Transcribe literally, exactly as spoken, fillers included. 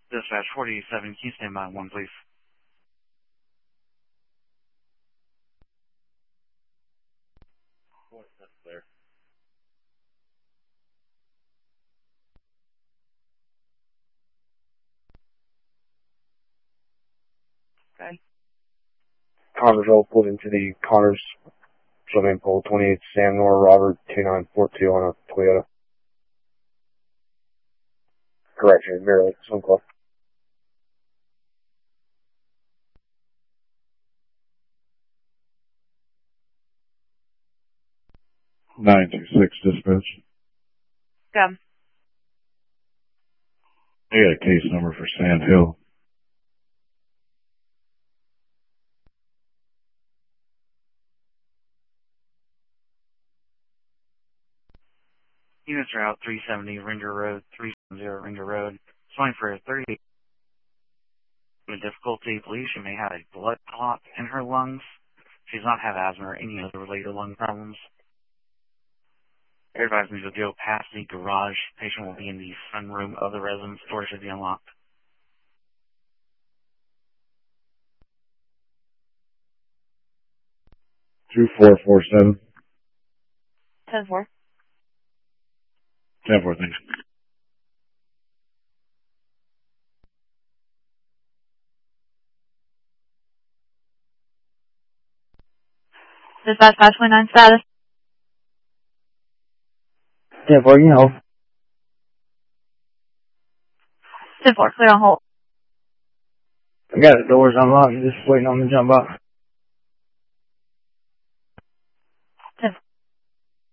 Dispatch forty-seven, can you stand by one, please? What's that there? Okay. Connersville pulled into the Connors swimming pool, twenty-eight Sam Nor Robert two nine four two on a Toyota. Correction, Merrill Swim Club. nine two six dispatch. Go. I got a case number for Sand Hill. Units are out three seventy Ringer Road, three seventy Ringer Road. Swing for thirty-eight. With difficulty, police, she may have a blood clot in her lungs. She does not have asthma or any other related lung problems. Air advised me to go past the garage. Patient will be in the sunroom of the residence. Door should be unlocked. two four four seven. ten four. ten four, thanks. Dispatch five twenty-nine status. ten four, you know. ten four, clear on hold. I got the doors unlocked, just waiting on the jump off.